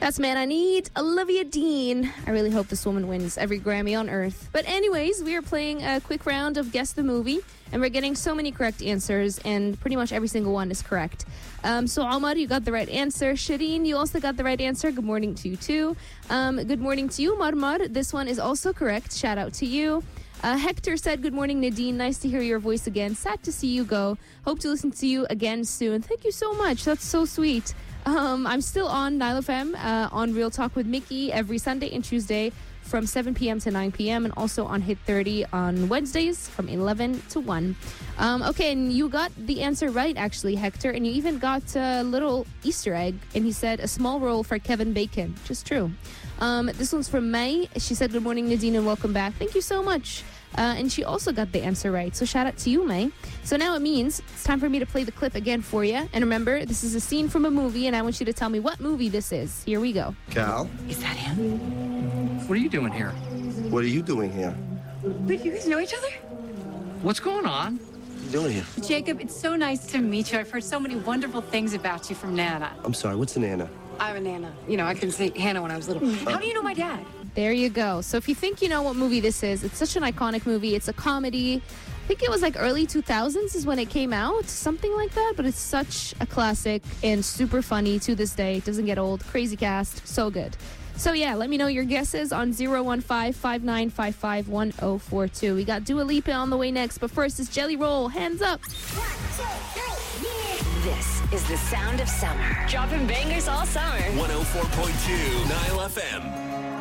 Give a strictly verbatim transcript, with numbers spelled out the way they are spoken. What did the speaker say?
That's Man I Need, Olivia Dean. I really hope this woman wins every Grammy on earth. But anyways, we are playing a quick round of Guess the Movie, and we're getting so many correct answers, and pretty much every single one is correct. Um, so Omar, you got the right answer. Shireen, you also got the right answer. Good morning to you too. Um, good morning to you, Marmar. This one is also correct. Shout out to you. Uh, Hector said, good morning, Nadine. Nice to hear your voice again. Sad to see you go. Hope to listen to you again soon. Thank you so much. That's so sweet. Um, I'm still on Nile F M uh, on Real Talk with Mickey every Sunday and Tuesday from seven p.m. to nine p.m. and also on Hit thirty on Wednesdays from eleven to one. Um, okay, and you got the answer right, actually, Hector, and you even got a little Easter egg, and he said a small role for Kevin Bacon, which is true. Um, this one's from May. She said, good morning, Nadine, and welcome back. Thank you so much. Uh, and she also got the answer right. So shout out to you, May. So now it means it's time for me to play the clip again for you. And remember, this is a scene from a movie, and I want you to tell me what movie this is. Here we go. Cal? Is that him? What are you doing here? What are you doing here? Wait, you guys know each other? What's going on? What are you doing here? Jacob, it's so nice to meet you. I've heard so many wonderful things about you from Nana. I'm sorry, what's a Nana? I'm a Nana. You know, I couldn't say Hannah when I was little. How do you know my dad? There you go. So if you think you know what movie this is, it's such an iconic movie. It's a comedy. I think it was like early two thousands is when it came out, something like that. But it's such a classic and super funny to this day. It doesn't get old. Crazy cast. So good. So yeah, let me know your guesses on zero one five, five nine five five, one zero four two. We got Dua Lipa on the way next. But first is Jelly Roll. Hands up. This is the sound of summer. Dropping bangers all summer. one oh four point two Nile F M.